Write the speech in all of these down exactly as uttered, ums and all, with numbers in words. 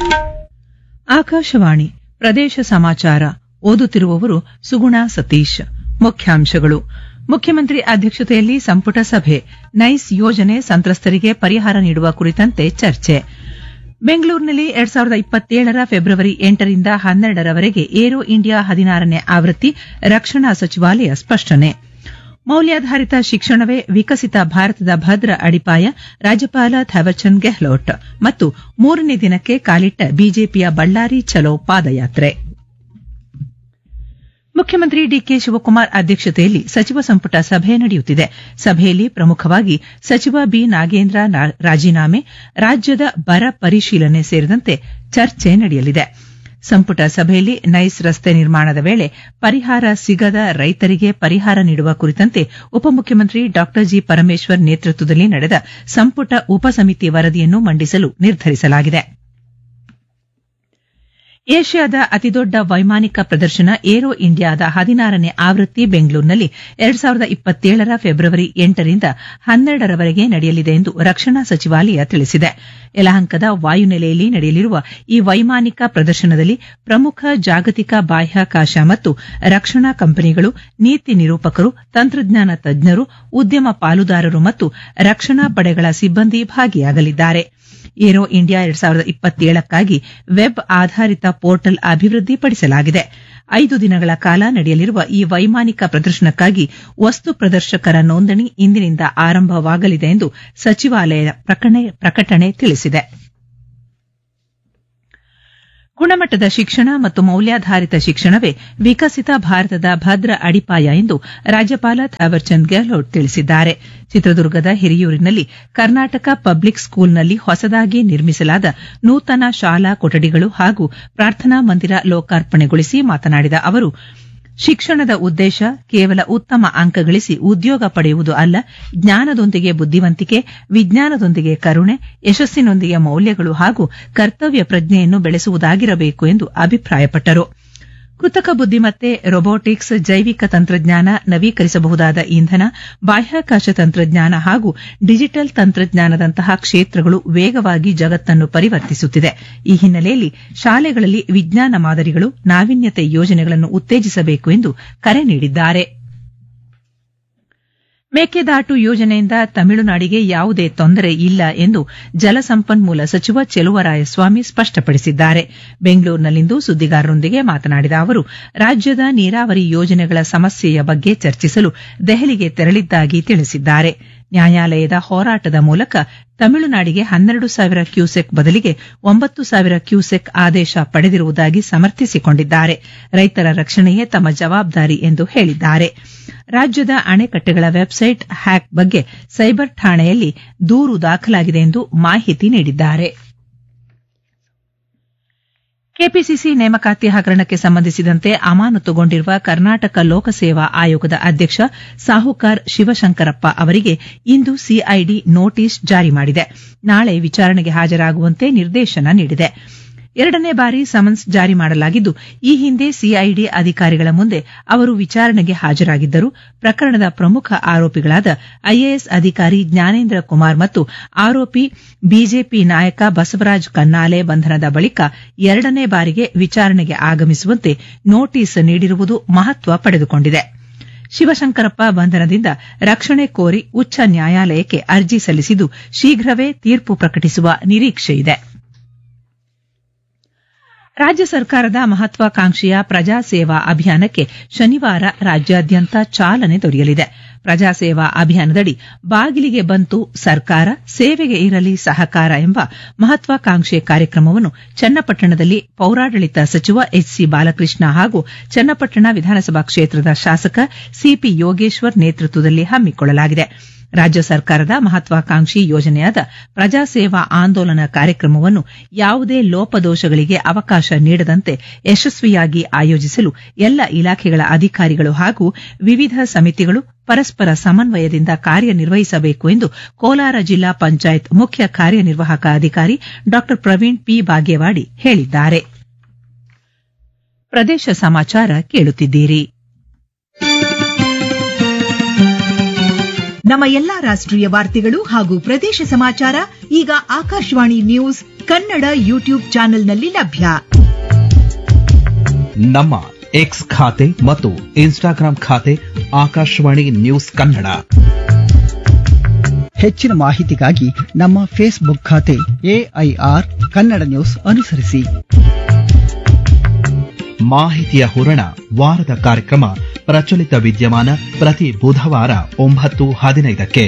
ಆಕಾಶವಾಣಿ ಪ್ರದೇಶ ಸಮಾಚಾರ ಓದುತ್ತಿರುವವರು ಸುಗುಣಾ ಸತೀಶ್. ಮುಖ್ಯಾಂಶಗಳು. ಮುಖ್ಯಮಂತ್ರಿ ಅಧ್ಯಕ್ಷತೆಯಲ್ಲಿ ಸಂಪುಟ ಸಭೆ. ನೈಸ್ ಯೋಜನೆ ಸಂತ್ರಸ್ತರಿಗೆ ಪರಿಹಾರ ನೀಡುವ ಕುರಿತಂತೆ ಚರ್ಚೆ. ಬೆಂಗಳೂರಿನಲ್ಲಿ ಎರಡ್ ಸಾವಿರದ ಇಪ್ಪತ್ತೇಳರ ಫೆಬ್ರವರಿ ಎಂಟರಿಂದ ಹನ್ನೆರಡರವರೆಗೆ ಏರೋ ಇಂಡಿಯಾ ಹದಿನಾರನೇ ಆವೃತ್ತಿ, ರಕ್ಷಣಾ ಸಚಿವಾಲಯ ಸ್ಪಷ್ಟನೆ. ಮೌಲ್ಯಾಧಾರಿತ ಶಿಕ್ಷಣವೇ ವಿಕಸಿತ ಭಾರತದ ಭದ್ರ ಅಡಿಪಾಯ, ರಾಜ್ಯಪಾಲ ಥಾವರ್ಚಂದ್ ಗೆಹ್ಲೋಟ್. ಮತ್ತು ಮೂರನೇ ದಿನಕ್ಕೆ ಕಾಲಿಟ್ಟ ಬಿಜೆಪಿಯ ಬಳ್ಳಾರಿ ಚಲೋ ಪಾದಯಾತ್ರೆ. ಮುಖ್ಯಮಂತ್ರಿ ಡಿಕೆ ಶಿವಕುಮಾರ್ ಅಧ್ಯಕ್ಷತೆಯಲ್ಲಿ ಸಚಿವ ಸಂಪುಟ ಸಭೆ ನಡೆಯುತ್ತಿದೆ. ಸಭೆಯಲ್ಲಿ ಪ್ರಮುಖವಾಗಿ ಸಚಿವ ಬಿ ನಾಗೇಂದ್ರ ರಾಜೀನಾಮೆ, ರಾಜ್ಯದ ಬರ ಪರಿಶೀಲನೆ ಸೇರಿದಂತೆ ಚರ್ಚೆ ನಡೆಯಲಿದೆ. ಸಂಪುಟ ಸಭೆಯಲ್ಲಿ ನೈಸ್ ರಸ್ತೆ ನಿರ್ಮಾಣದ ವೇಳೆ ಪರಿಹಾರ ಸಿಗದ ರೈತರಿಗೆ ಪರಿಹಾರ ನೀಡುವ ಕುರಿತಂತೆ ಉಪಮುಖ್ಯಮಂತ್ರಿ ಡಾ ಜಿ ಪರಮೇಶ್ವರ್ ನೇತೃತ್ವದಲ್ಲಿ ನಡೆದ ಸಂಪುಟ ಉಪಸಮಿತಿ ವರದಿಯನ್ನು ಮಂಡಿಸಲು ನಿರ್ಧರಿಸಲಾಗಿದೆ. ಏಷ್ಯಾದ ಅತಿದೊಡ್ಡ ವೈಮಾನಿಕ ಪ್ರದರ್ಶನ ಏರೋ ಇಂಡಿಯಾದ ಹದಿನಾರನೇ ಆವೃತ್ತಿ ಬೆಂಗಳೂರಿನಲ್ಲಿ ಎರಡ್ ಸಾವಿರದ ಇಪ್ಪತ್ತೇಳರ ಫೆಬ್ರವರಿ ಎಂಟರಿಂದ ಹನ್ನೆರಡರವರೆಗೆ ನಡೆಯಲಿದೆ ಎಂದು ರಕ್ಷಣಾ ಸಚಿವಾಲಯ ತಿಳಿಸಿದೆ. ಯಲಹಂಕದ ವಾಯುನೆಲೆಯಲ್ಲಿ ನಡೆಯಲಿರುವ ಈ ವೈಮಾನಿಕ ಪ್ರದರ್ಶನದಲ್ಲಿ ಪ್ರಮುಖ ಜಾಗತಿಕ ಬಾಹ್ಯಾಕಾಶ ಮತ್ತು ರಕ್ಷಣಾ ಕಂಪನಿಗಳು, ನೀತಿ ನಿರೂಪಕರು, ತಂತ್ರಜ್ಞಾನ ತಜ್ಞರು, ಉದ್ಯಮ ಪಾಲುದಾರರು ಮತ್ತು ರಕ್ಷಣಾ ಪಡೆಗಳ ಸಿಬ್ಬಂದಿ ಭಾಗಿಯಾಗಲಿದ್ದಾರೆ. ಏರೋ ಇಂಡಿಯಾ ಎರಡ್ ಸಾವಿರದ ಇಪ್ಪತ್ತೇಳಕ್ಕಾಗಿ ವೆಬ್ ಆಧಾರಿತ ಪೋರ್ಟಲ್ ಅಭಿವೃದ್ಧಿಪಡಿಸಲಾಗಿದೆ. ಐದು ದಿನಗಳ ಕಾಲ ನಡೆಯಲಿರುವ ಈ ವೈಮಾನಿಕ ಪ್ರದರ್ಶನಕ್ಕಾಗಿ ವಸ್ತು ಪ್ರದರ್ಶಕರ ನೋಂದಣಿ ಇಂದಿನಿಂದ ಆರಂಭವಾಗಲಿದೆ ಎಂದು ಸಚಿವಾಲಯ ಪ್ರಕಟಣೆ ತಿಳಿಸಿದೆ. ಗುಣಮಟ್ಟದ ಶಿಕ್ಷಣ ಮತ್ತು ಮೌಲ್ಯಾಧಾರಿತ ಶಿಕ್ಷಣವೇ ವಿಕಸಿತ ಭಾರತದ ಭದ್ರ ಅಡಿಪಾಯ ಎಂದು ರಾಜ್ಯಪಾಲ ಥಾವರ್ಚಂದ್ ಗೆಹ್ಲೋಟ್ ತಿಳಿಸಿದ್ದಾರೆ. ಚಿತ್ರದುರ್ಗದ ಹಿರಿಯೂರಿನಲ್ಲಿ ಕರ್ನಾಟಕ ಪಬ್ಲಿಕ್ ಸ್ಕೂಲ್ನಲ್ಲಿ ಹೊಸದಾಗಿ ನಿರ್ಮಿಸಲಾದ ನೂತನ ಶಾಲಾ ಕೊಠಡಿಗಳು ಹಾಗೂ ಪ್ರಾರ್ಥನಾ ಮಂದಿರ ಲೋಕಾರ್ಪಣೆಗೊಳಿಸಿ ಮಾತನಾಡಿದ ಅವರು, ಶಿಕ್ಷಣದ ಉದ್ದೇಶ ಕೇವಲ ಉತ್ತಮ ಅಂಕ ಗಳಿಸಿ ಉದ್ಯೋಗ ಪಡೆಯುವುದು ಅಲ್ಲ, ಜ್ಞಾನದೊಂದಿಗೆ ಬುದ್ಧಿವಂತಿಕೆ, ವಿಜ್ಞಾನದೊಂದಿಗೆ ಕರುಣೆ, ಯಶಸ್ಸಿನೊಂದಿಗೆ ಮೌಲ್ಯಗಳು ಹಾಗೂ ಕರ್ತವ್ಯ ಪ್ರಜ್ಞೆಯನ್ನು ಬೆಳೆಸುವುದಾಗಿರಬೇಕು ಎಂದು ಅಭಿಪ್ರಾಯಪಟ್ಟರು. ಕೃತಕ ಬುದ್ದಿಮತ್ತೆ, ರೊಬೋಟಿಕ್ಸ್, ಜೈವಿಕ ತಂತ್ರಜ್ಞಾನ, ನವೀಕರಿಸಬಹುದಾದ ಇಂಧನ, ಬಾಹ್ಯಾಕಾಶ ತಂತ್ರಜ್ಞಾನ ಹಾಗೂ ಡಿಜಿಟಲ್ ತಂತ್ರಜ್ಞಾನದಂತಹ ಕ್ಷೇತ್ರಗಳು ವೇಗವಾಗಿ ಜಗತ್ತನ್ನು ಪರಿವರ್ತಿಸುತ್ತಿದೆ. ಈ ಹಿನ್ನೆಲೆಯಲ್ಲಿ ಶಾಲೆಗಳಲ್ಲಿ ವಿಜ್ಞಾನ ಮಾದರಿಗಳು, ನಾವೀನ್ಯತೆ ಯೋಜನೆಗಳನ್ನು ಉತ್ತೇಜಿಸಬೇಕು ಎಂದು ಕರೆ ನೀಡಿದ್ದಾರೆ. ಮೇಕೆದಾಟು ಯೋಜನೆಯಿಂದ ತಮಿಳುನಾಡಿಗೆ ಯಾವುದೇ ತೊಂದರೆ ಇಲ್ಲ ಎಂದು ಜಲಸಂಪನ್ಮೂಲ ಸಚಿವ ಚೆಲುವರಾಯಸ್ವಾಮಿ ಸ್ಪಷ್ಟಪಡಿಸಿದ್ದಾರೆ. ಬೆಂಗಳೂರಿನಲ್ಲಿಂದು ಸುದ್ದಿಗಾರರೊಂದಿಗೆ ಮಾತನಾಡಿದ ಅವರು, ರಾಜ್ಯದ ನೀರಾವರಿ ಯೋಜನೆಗಳ ಸಮಸ್ಯೆಯ ಬಗ್ಗೆ ಚರ್ಚಿಸಲು ದೆಹಲಿಗೆ ತೆರಳಿದ್ದಾಗಿ ತಿಳಿಸಿದ್ದಾರೆ. ನ್ಯಾಯಾಲಯದ ಹೋರಾಟದ ಮೂಲಕ ತಮಿಳುನಾಡಿಗೆ ಹನ್ನೆರಡು ಸಾವಿರ ಕ್ಯೂಸೆಕ್ ಬದಲಿಗೆ ಒಂಬತ್ತು ಸಾವಿರ ಕ್ಯೂಸೆಕ್ ಆದೇಶ ಪಡೆದಿರುವುದಾಗಿ ಸಮರ್ಥಿಸಿಕೊಂಡಿದ್ದಾರೆ. ರೈತರ ರಕ್ಷಣೆಯೇ ತಮ್ಮ ಜವಾಬ್ದಾರಿ ಎಂದು ಹೇಳಿದ್ದಾರೆ. ರಾಜ್ಯದ ಅಣೆಕಟ್ಟೆಗಳ ವೆಬ್ಸೈಟ್ ಹ್ಯಾಕ್ ಬಗ್ಗೆ ಸೈಬರ್ ಠಾಣೆಯಲ್ಲಿ ದೂರು ದಾಖಲಾಗಿದೆ ಎಂದು ಮಾಹಿತಿ ನೀಡಿದ್ದಾರೆ. ಕೆಪಿಸಿಸಿ ನೇಮಕಾತಿ ಹಗರಣಕ್ಕೆ ಸಂಬಂಧಿಸಿದಂತೆ ಅಮಾನತುಗೊಂಡಿರುವ ಕರ್ನಾಟಕ ಲೋಕಸೇವಾ ಆಯೋಗದ ಅಧ್ಯಕ್ಷ ಸಾಹುಕಾರ್ ಶಿವಶಂಕರಪ್ಪ ಅವರಿಗೆ ಇಂದು ಸಿಐಡಿ ನೋಟಿಸ್ ಜಾರಿ ಮಾಡಿದೆ. ನಾಳೆ ವಿಚಾರಣೆಗೆ ಹಾಜರಾಗುವಂತೆ ನಿರ್ದೇಶನ ನೀಡಿದೆ. ಎರಡನೇ ಬಾರಿ ಸಮನ್ಸ್ ಜಾರಿ ಮಾಡಲಾಗಿದ್ದು, ಈ ಹಿಂದೆ ಸಿಐಡಿ ಅಧಿಕಾರಿಗಳ ಮುಂದೆ ಅವರು ವಿಚಾರಣೆಗೆ ಹಾಜರಾಗಿದ್ದರು. ಪ್ರಕರಣದ ಪ್ರಮುಖ ಆರೋಪಿಗಳಾದ ಐಎಎಸ್ ಅಧಿಕಾರಿ ಜ್ಞಾನೇಂದ್ರ ಕುಮಾರ್ ಮತ್ತು ಆರೋಪಿ ಬಿಜೆಪಿ ನಾಯಕ ಬಸವರಾಜ್ ಕನ್ನಾಲೆ ಬಂಧನದ ಬಳಿಕ ಎರಡನೇ ಬಾರಿಗೆ ವಿಚಾರಣೆಗೆ ಆಗಮಿಸುವಂತೆ ನೋಟಿಸ್ ನೀಡಿರುವುದು ಮಹತ್ವ ಪಡೆದುಕೊಂಡಿದೆ. ಶಿವಶಂಕರಪ್ಪ ಬಂಧನದಿಂದ ರಕ್ಷಣೆ ಕೋರಿ ಉಚ್ಚ ನ್ಯಾಯಾಲಯಕ್ಕೆ ಅರ್ಜಿ ಸಲ್ಲಿಸಿದ್ದು, ಶೀಘ್ರವೇ ತೀರ್ಪು ಪ್ರಕಟಿಸುವ ನಿರೀಕ್ಷೆಯಿದೆ. ರಾಜ್ಯ ಸರ್ಕಾರದ ಮಹತ್ವಾಕಾಂಕ್ಷೆಯ ಪ್ರಜಾಸೇವಾ ಅಭಿಯಾನಕ್ಕೆ ಶನಿವಾರ ರಾಜ್ಯಾದ್ಯಂತ ಚಾಲನೆ ದೊರೆಯಲಿದೆ. ಪ್ರಜಾಸೇವಾ ಅಭಿಯಾನದಡಿ ಬಾಗಿಲಿಗೆ ಬಂತು ಸರ್ಕಾರ, ಸೇವೆಗೆ ಇರಲಿ ಸಹಕಾರ ಎಂಬ ಮಹತ್ವಾಕಾಂಕ್ಷೆ ಕಾರ್ಯಕ್ರಮವನ್ನು ಚನ್ನಪಟ್ಟಣದಲ್ಲಿ ಪೌರಾಡಳಿತ ಸಚಿವ ಎಚ್ ಸಿ ಬಾಲಕೃಷ್ಣ ಹಾಗೂ ಚನ್ನಪಟ್ಟಣ ವಿಧಾನಸಭಾ ಕ್ಷೇತ್ರದ ಶಾಸಕ ಸಿಪಿ ಯೋಗೇಶ್ವರ್ ನೇತೃತ್ವದಲ್ಲಿ ಹಮ್ಮಿಕೊಳ್ಳಲಾಗಿದೆ. ರಾಜ್ಯ ಸರ್ಕಾರದ ಮಹತ್ವಾಕಾಂಕ್ಷಿ ಯೋಜನೆಯಾದ ಪ್ರಜಾಸೇವಾ ಆಂದೋಲನ ಕಾರ್ಯಕ್ರಮವನ್ನು ಯಾವುದೇ ಲೋಪದೋಷಗಳಿಗೆ ಅವಕಾಶ ನೀಡದಂತೆ ಯಶಸ್ವಿಯಾಗಿ ಆಯೋಜಿಸಲು ಎಲ್ಲ ಇಲಾಖೆಗಳ ಅಧಿಕಾರಿಗಳು ಹಾಗೂ ವಿವಿಧ ಸಮಿತಿಗಳು ಪರಸ್ಪರ ಸಮನ್ವಯದಿಂದ ಕಾರ್ಯನಿರ್ವಹಿಸಬೇಕು ಎಂದು ಕೋಲಾರ ಜಿಲ್ಲಾ ಪಂಚಾಯತ್ ಮುಖ್ಯ ಕಾರ್ಯನಿರ್ವಾಹಕ ಅಧಿಕಾರಿ ಡಾ ಪ್ರವೀಣ್ ಪಿ ಬಾಗೇವಾಡಿ ಹೇಳಿದ್ದಾರೆ. ಪ್ರದೇಶ ಸಮಾಚಾರ ಕೇಳುತ್ತಿದ್ದೀರಿ. ನಮ್ಮ ಎಲ್ಲಾ ರಾಷ್ಟ್ರೀಯ ವಾರ್ತೆಗಳು ಹಾಗೂ ಪ್ರದೇಶ ಸಮಾಚಾರ ಈಗ ಆಕಾಶವಾಣಿ ನ್ಯೂಸ್ ಕನ್ನಡ ಯೂಟ್ಯೂಬ್ ಚಾನೆಲ್ನಲ್ಲಿ ಲಭ್ಯ. ನಮ್ಮ ಎಕ್ಸ್ ಖಾತೆ ಮತ್ತು ಇನ್ಸ್ಟಾಗ್ರಾಂ ಖಾತೆ ಆಕಾಶವಾಣಿ ನ್ಯೂಸ್ ಕನ್ನಡ. ಹೆಚ್ಚಿನ ಮಾಹಿತಿಗಾಗಿ ನಮ್ಮ ಫೇಸ್ಬುಕ್ ಖಾತೆ ಎಐಆರ್ ಕನ್ನಡ ನ್ಯೂಸ್ ಅನುಸರಿಸಿ. ಮಾಹಿತಿಯ ಹೂರಣ ವಾರದ ಕಾರ್ಯಕ್ರಮ ಪ್ರಚಲಿತ ವಿದ್ಯಮಾನ ಪ್ರತಿ ಬುಧವಾರ ಒಂಬತ್ತು ಹದಿನೈದಕ್ಕೆ.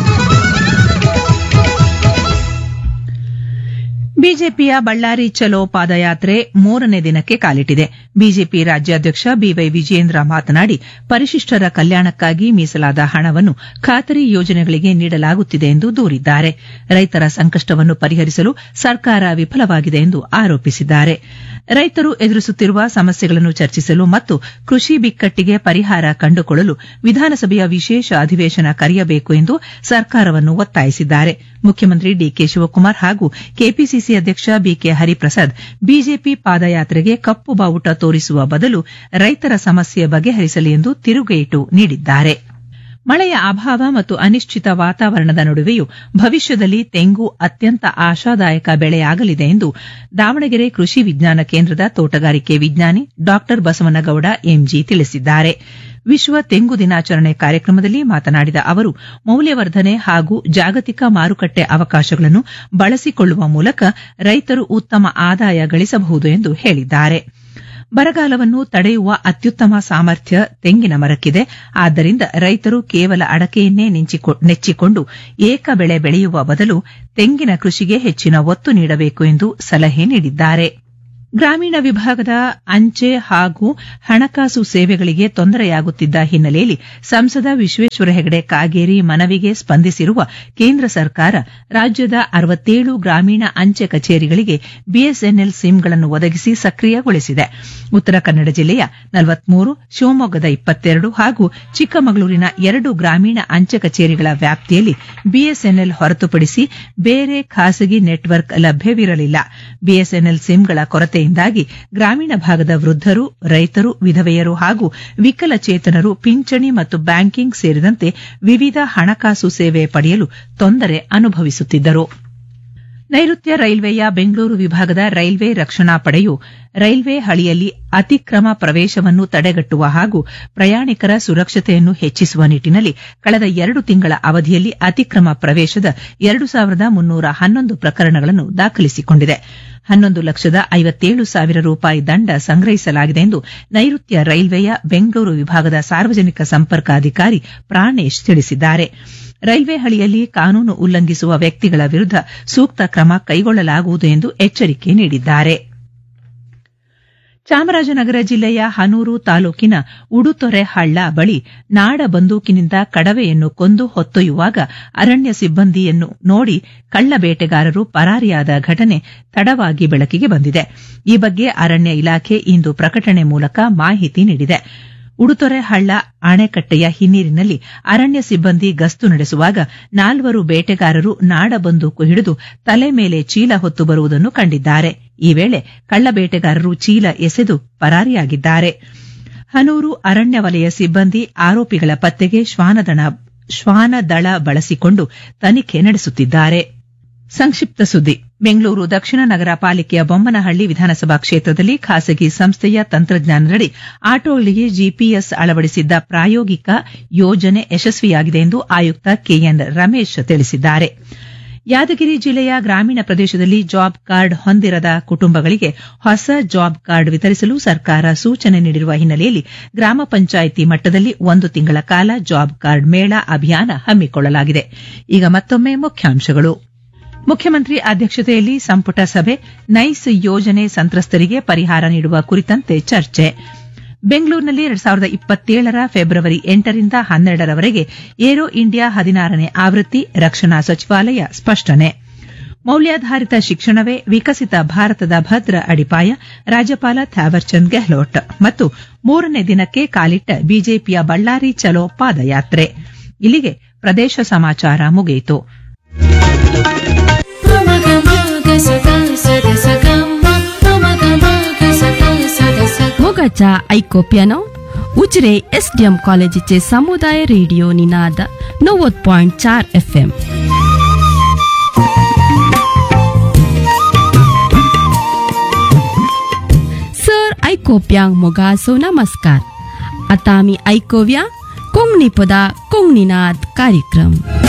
ಬಿಜೆಪಿಯ ಬಳ್ಳಾರಿ ಚಲೋ ಪಾದಯಾತ್ರೆ ಮೂರನೇ ದಿನಕ್ಕೆ ಕಾಲಿಟ್ಟಿದೆ. ಬಿಜೆಪಿ ರಾಜ್ಯಾಧ್ಯಕ್ಷ ಬಿವೈ ವಿಜಯೇಂದ್ರ ಮಾತನಾಡಿ, ಪರಿಶಿಷ್ಟರ ಕಲ್ಯಾಣಕ್ಕಾಗಿ ಮೀಸಲಾದ ಹಣವನ್ನು ಖಾತರಿ ಯೋಜನೆಗಳಿಗೆ ನೀಡಲಾಗುತ್ತಿದೆ ಎಂದು ದೂರಿದ್ದಾರೆ. ರೈತರ ಸಂಕಷ್ಟವನ್ನು ಪರಿಹರಿಸಲು ಸರ್ಕಾರ ವಿಫಲವಾಗಿದೆ ಎಂದು ಆರೋಪಿಸಿದ್ದಾರೆ. ರೈತರು ಎದುರಿಸುತ್ತಿರುವ ಸಮಸ್ಯೆಗಳನ್ನು ಚರ್ಚಿಸಲು ಮತ್ತು ಕೃಷಿ ಬಿಕ್ಕಟ್ಟಿಗೆ ಪರಿಹಾರ ಕಂಡುಕೊಳ್ಳಲು ವಿಧಾನಸಭೆಯ ವಿಶೇಷ ಅಧಿವೇಶನ ಕರೆಯಬೇಕು ಎಂದು ಸರ್ಕಾರವನ್ನು ಒತ್ತಾಯಿಸಿದ್ದಾರೆ. ಮುಖ್ಯಮಂತ್ರಿ ಡಿಕೆ ಶಿವಕುಮಾರ್ ಹಾಗೂ ಕೆಪಿಸಿಸಿ ಅಧ್ಯಕ್ಷ ಬಿಕೆ ಹರಿಪ್ರಸಾದ್ ಬಿಜೆಪಿ ಪಾದಯಾತ್ರೆಗೆ ಕಪ್ಪು ಬಾವುಟ ತೋರಿಸುವ ಬದಲು ರೈತರ ಸಮಸ್ಯೆ ಬಗೆಹರಿಸಲಿ ಎಂದು ತಿರುಗೇಟು ನೀಡಿದ್ದಾರೆ. ಮಳೆಯ ಅಭಾವ ಮತ್ತು ಅನಿಶ್ಚಿತ ವಾತಾವರಣದ ನಡುವೆಯೂ ಭವಿಷ್ಯದಲ್ಲಿ ತೆಂಗು ಅತ್ಯಂತ ಆಶಾದಾಯಕ ಬೆಳೆಯಾಗಲಿದೆ ಎಂದು ದಾವಣಗೆರೆ ಕೃಷಿ ವಿಜ್ಞಾನ ಕೇಂದ್ರದ ತೋಟಗಾರಿಕೆ ವಿಜ್ಞಾನಿ ಡಾ ಬಸವನಗೌಡ ಎಂಜಿ ತಿಳಿಸಿದ್ದಾರೆ. ವಿಶ್ವ ತೆಂಗು ದಿನಾಚರಣೆ ಕಾರ್ಯಕ್ರಮದಲ್ಲಿ ಮಾತನಾಡಿದ ಅವರು, ಮೌಲ್ಯವರ್ಧನೆ ಹಾಗೂ ಜಾಗತಿಕ ಮಾರುಕಟ್ಟೆ ಅವಕಾಶಗಳನ್ನು ಬಳಸಿಕೊಳ್ಳುವ ಮೂಲಕ ರೈತರು ಉತ್ತಮ ಆದಾಯ ಗಳಿಸಬಹುದು ಎಂದು ಹೇಳಿದ್ದಾರೆ. ಬರಗಾಲವನ್ನು ತಡೆಯುವ ಅತ್ಯುತ್ತಮ ಸಾಮರ್ಥ್ಯ ತೆಂಗಿನ ಮರಕ್ಕಿದೆ. ಆದ್ದರಿಂದ ರೈತರು ಕೇವಲ ಅಡಕೆಯನ್ನೇ ನೆಚ್ಚಿಕೊಂಡು ಏಕ ಬೆಳೆ ಬೆಳೆಯುವ ಬದಲು ತೆಂಗಿನ ಕೃಷಿಗೆ ಹೆಚ್ಚಿನ ಒತ್ತು ನೀಡಬೇಕು ಎಂದು ಸಲಹೆ ನೀಡಿದ್ದಾರೆ. ಗ್ರಾಮೀಣ ವಿಭಾಗದ ಅಂಚೆ ಹಾಗೂ ಹಣಕಾಸು ಸೇವೆಗಳಿಗೆ ತೊಂದರೆಯಾಗುತ್ತಿದ್ದ ಹಿನ್ನೆಲೆಯಲ್ಲಿ ಸಂಸದ ವಿಶ್ವೇಶ್ವರ ಹೆಗಡೆ ಕಾಗೇರಿ ಮನವಿಗೆ ಸ್ಪಂದಿಸಿರುವ ಕೇಂದ್ರ ಸರ್ಕಾರ ರಾಜ್ಯದ ಅರವತ್ತೇಳು ಗ್ರಾಮೀಣ ಅಂಚೆ ಕಚೇರಿಗಳಿಗೆ ಬಿಎಸ್ಎನ್ಎಲ್ ಸಿಮ್ಗಳನ್ನು ಒದಗಿಸಿ ಸಕ್ರಿಯಗೊಳಿಸಿದೆ. ಉತ್ತರ ಕನ್ನಡ ಜಿಲ್ಲೆಯ ನಲವತ್ಮೂರು, ಶಿವಮೊಗ್ಗದ ಇಪ್ಪತ್ತೆರಡು ಹಾಗೂ ಚಿಕ್ಕಮಗಳೂರಿನ ಎರಡು ಗ್ರಾಮೀಣ ಅಂಚೆ ಕಚೇರಿಗಳ ವ್ಯಾಪ್ತಿಯಲ್ಲಿ ಬಿಎಸ್ಎನ್ಎಲ್ ಹೊರತುಪಡಿಸಿ ಬೇರೆ ಖಾಸಗಿ ನೆಟ್ವರ್ಕ್ ಲಭ್ಯವಿರಲಿಲ್ಲ. ಬಿಎಸ್ಎನ್ಎಲ್ ಸಿಮ್ಗಳ ಕೊರತೆಯಿಂದಾಗಿ ಗ್ರಾಮೀಣ ಭಾಗದ ವೃದ್ಧರು, ರೈತರು, ವಿಧವೆಯರು ಹಾಗೂ ವಿಕಲಚೇತನರು ಪಿಂಚಣಿ ಮತ್ತು ಬ್ಯಾಂಕಿಂಗ್ ಸೇರಿದಂತೆ ವಿವಿಧ ಹಣಕಾಸು ಸೇವೆ ಪಡೆಯಲು ತೊಂದರೆ ಅನುಭವಿಸುತ್ತಿದ್ದರು. ನೈಋತ್ಯ ರೈಲ್ವೆಯ ಬೆಂಗಳೂರು ವಿಭಾಗದ ರೈಲ್ವೆ ರಕ್ಷಣಾ ಪಡೆಯು ರೈಲ್ವೆ ಹಳಿಯಲ್ಲಿ ಅತಿಕ್ರಮ ಪ್ರವೇಶವನ್ನು ತಡೆಗಟ್ಟುವ ಹಾಗೂ ಪ್ರಯಾಣಿಕರ ಸುರಕ್ಷತೆಯನ್ನು ಹೆಚ್ಚಿಸುವ ನಿಟ್ಟಿನಲ್ಲಿ ಕಳೆದ ಎರಡು ತಿಂಗಳ ಅವಧಿಯಲ್ಲಿ ಅತಿಕ್ರಮ ಪ್ರವೇಶದ ಎರಡು ಸಾವಿರದ ಮುನ್ನೂರ ಹನ್ನೊಂದು ಪ್ರಕರಣಗಳನ್ನು ದಾಖಲಿಸಿಕೊಂಡಿದೆ. ಹನ್ನೊಂದು ಲಕ್ಷದ ಐವತ್ತೇಳು ಸಾವಿರ ರೂಪಾಯಿ ದಂಡ ಸಂಗ್ರಹಿಸಲಾಗಿದೆ ಎಂದು ನೈಋತ್ಯ ರೈಲ್ವೆಯ ಬೆಂಗಳೂರು ವಿಭಾಗದ ಸಾರ್ವಜನಿಕ ಸಂಪರ್ಕಾಧಿಕಾರಿ ಪ್ರಾಣೇಶ್ ತಿಳಿಸಿದ್ದಾರೆ. ರೈಲ್ವೆ ಹಳಿಯಲ್ಲಿ ಕಾನೂನು ಉಲ್ಲಂಘಿಸುವ ವ್ಯಕ್ತಿಗಳ ವಿರುದ್ಧ ಸೂಕ್ತ ಕ್ರಮ ಕೈಗೊಳ್ಳಲಾಗುವುದು ಎಂದು ಎಚ್ಚರಿಕೆ ನೀಡಿದ್ದಾರೆ. ಚಾಮರಾಜನಗರ ಜಿಲ್ಲೆಯ ಹನೂರು ತಾಲೂಕಿನ ಉಡುತೊರೆ ಹಳ್ಳ ಬಳಿ ನಾಡ ಬಂದೂಕಿನಿಂದ ಕಡವೆಯನ್ನು ಕೊಂದು ಹೊತ್ತೊಯ್ಯುವಾಗ ಅರಣ್ಯ ಸಿಬ್ಬಂದಿಯನ್ನು ನೋಡಿ ಕಳ್ಳ ಬೇಟೆಗಾರರು ಪರಾರಿಯಾದ ಘಟನೆ ತಡವಾಗಿ ಬೆಳಕಿಗೆ ಬಂದಿದೆ. ಈ ಬಗ್ಗೆ ಅರಣ್ಯ ಇಲಾಖೆ ಇಂದು ಪ್ರಕಟಣೆ ಮೂಲಕ ಮಾಹಿತಿ ನೀಡಿದೆ. ಉಡುತೊರೆ ಹಳ್ಳ ಅಣೆಕಟ್ಟೆಯ ಹಿನ್ನೀರಿನಲ್ಲಿ ಅರಣ್ಯ ಸಿಬ್ಬಂದಿ ಗಸ್ತು ನಡೆಸುವಾಗ ನಾಲ್ವರು ಬೇಟೆಗಾರರು ನಾಡ ಬಂದೂಕು ಹಿಡಿದು ತಲೆ ಮೇಲೆ ಚೀಲ ಹೊತ್ತು ಬರುವುದನ್ನು ಕಂಡಿದ್ದಾರೆ. ಈ ವೇಳೆ ಕಳ್ಳ ಬೇಟೆಗಾರರು ಚೀಲ ಎಸೆದು ಪರಾರಿಯಾಗಿದ್ದಾರೆ. ಹನೂರು ಅರಣ್ಯ ವಲಯ ಸಿಬ್ಬಂದಿ ಆರೋಪಿಗಳ ಪತ್ತೆಗೆ ಶ್ವಾನದಳ ಬಳಸಿಕೊಂಡು ತನಿಖೆ ನಡೆಸುತ್ತಿದ್ದಾರೆ. ಸಂಕ್ಷಿಪ್ತ ಸುದ್ದಿ. ಬೆಂಗಳೂರು ದಕ್ಷಿಣ ನಗರ ಪಾಲಿಕೆಯ ಬೊಮ್ಮನಹಳ್ಳಿ ವಿಧಾನಸಭಾ ಕ್ಷೇತ್ರದಲ್ಲಿ ಖಾಸಗಿ ಸಂಸ್ಥೆಯ ತಂತ್ರಜ್ಞಾನದಡಿ ಆಟೋಗಳಿಗೆ ಜಿಪಿಎಸ್ ಅಳವಡಿಸಿದ್ದ ಪ್ರಾಯೋಗಿಕ ಯೋಜನೆ ಯಶಸ್ವಿಯಾಗಿದೆ ಎಂದು ಆಯುಕ್ತ ಕೆಎನ್ ರಮೇಶ್ ತಿಳಿಸಿದ್ದಾರೆ. ಯಾದಗಿರಿ ಜಿಲ್ಲೆಯ ಗ್ರಾಮೀಣ ಪ್ರದೇಶದಲ್ಲಿ ಜಾಬ್ ಕಾರ್ಡ್ ಹೊಂದಿರದ ಕುಟುಂಬಗಳಿಗೆ ಹೊಸ ಜಾಬ್ ಕಾರ್ಡ್ ವಿತರಿಸಲು ಸರ್ಕಾರ ಸೂಚನೆ ನೀಡಿರುವ ಹಿನ್ನೆಲೆಯಲ್ಲಿ ಗ್ರಾಮ ಪಂಚಾಯಿತಿ ಮಟ್ಟದಲ್ಲಿ ಒಂದು ತಿಂಗಳ ಕಾಲ ಜಾಬ್ ಕಾರ್ಡ್ ಮೇಳ ಅಭಿಯಾನ ಹಮ್ಮಿಕೊಳ್ಳಲಾಗಿದೆ. ಈಗ ಮತ್ತೊಮ್ಮೆ ಮುಖ್ಯಾಂಶಗಳು. ಮುಖ್ಯಮಂತ್ರಿ ಅಧ್ಯಕ್ಷತೆಯಲ್ಲಿ ಸಂಪುಟ ಸಭೆ, ನೈಸ್ ಯೋಜನೆ ಸಂತ್ರಸ್ತರಿಗೆ ಪರಿಹಾರ ನೀಡುವ ಕುರಿತಂತೆ ಚರ್ಚೆ. ಬೆಂಗಳೂರಿನಲ್ಲಿ ಎರಡ್ ಸಾವಿರದ ಇಪ್ಪತ್ತೇಳರ ಫೆಬ್ರವರಿ ಎಂಟರಿಂದ ಹನ್ನೆರಡರವರೆಗೆ ಏರೋ ಇಂಡಿಯಾ ಹದಿನಾರನೇ ಆವೃತ್ತಿ, ರಕ್ಷಣಾ ಸಚಿವಾಲಯ ಸ್ಪಷ್ಟನೆ. ಮೌಲ್ಯಾಧಾರಿತ ಶಿಕ್ಷಣವೇ ವಿಕಸಿತ ಭಾರತದ ಭದ್ರ ಅಡಿಪಾಯ, ರಾಜ್ಯಪಾಲ ಥಾವರ್ಚಂದ್ ಗೆಹ್ಲೋಟ್. ಮತ್ತು ಮೂರನೇ ದಿನಕ್ಕೆ ಕಾಲಿಟ್ಟ ಬಿಜೆಪಿಯ ಬಳ್ಳಾರಿ ಚಲೋ ಪಾದಯಾತ್ರೆ. ಇಲ್ಲಿಗೆ ಪ್ರದೇಶ ಸಮಾಚಾರ ಮುಗಿಯಿತು. Mogacha Aiko Piano उजरे एसडीएम कॉलेजीचे समुदाय रेडिओ निनाद नव्वद पॉइंट चार एफ एम. सर ऐकोप्यांक मोगासो नमस्कार. आता आम्ही ऐकूया कोंगणी पदा कोंगणीनाद कार्यक्रम.